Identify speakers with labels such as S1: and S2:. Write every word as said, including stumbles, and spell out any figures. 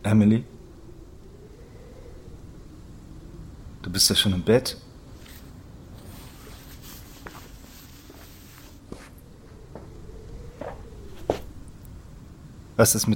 S1: Emily? Du bist ja schon im Bett. Was ist mit